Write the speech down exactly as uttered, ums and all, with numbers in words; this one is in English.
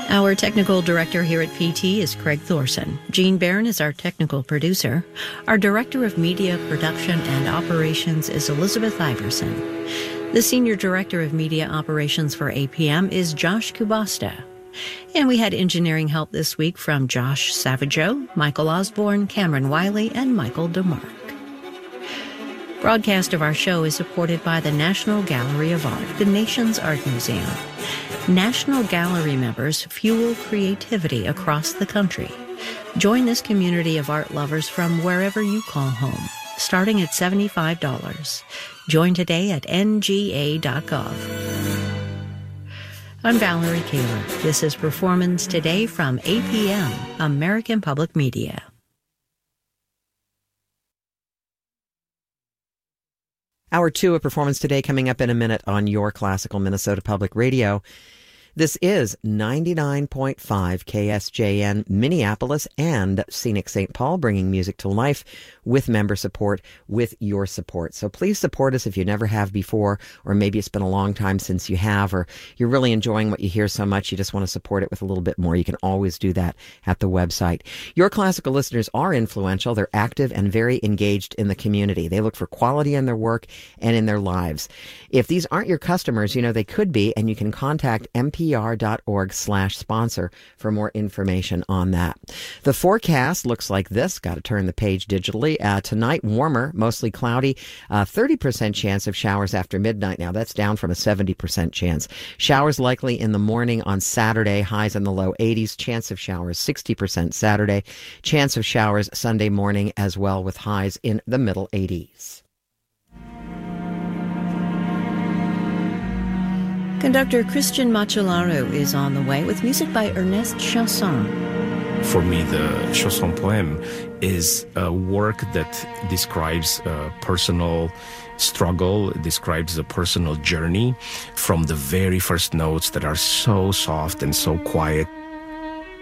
Our technical director here at P T is Craig Thorson. Gene Barron is our technical producer. Our director of media production and operations is Elizabeth Iverson. The senior director of media operations for A P M is Josh Kubasta. And we had engineering help this week from Josh Savageau, Michael Osborne, Cameron Wiley, and Michael DeMarc. Broadcast of our show is supported by the National Gallery of Art, the nation's art museum. National Gallery members fuel creativity across the country. Join this community of art lovers from wherever you call home, starting at seventy-five dollars. Join today at N G A dot gov. I'm Valerie Kaler. This is Performance Today from A P M, American Public Media. Hour two of Performance Today coming up in a minute on your classical Minnesota Public Radio. This is ninety-nine point five K S J N Minneapolis and Scenic Saint Paul, bringing music to life with member support, with your support. So please support us if you never have before, or maybe it's been a long time since you have, or you're really enjoying what you hear so much you just want to support it with a little bit more. You can always do that at the website. Your classical listeners are influential. They're active and very engaged in the community. They look for quality in their work and in their lives. If these aren't your customers, you know they could be, and you can contact M P R dot org slash sponsor for more information on that. The forecast looks like this. Got to turn the page digitally. Uh, tonight, warmer, mostly cloudy, uh, thirty percent chance of showers after midnight. Now, that's down from a seventy percent chance. Showers likely in the morning on Saturday, highs in the low eighties. Chance of showers sixty percent Saturday. Chance of showers Sunday morning as well, with highs in the middle eighties. Conductor Christian Macellaro is on the way with music by Ernest Chausson. For me, the Chausson poem is a work that describes a personal struggle, it describes a personal journey from the very first notes that are so soft and so quiet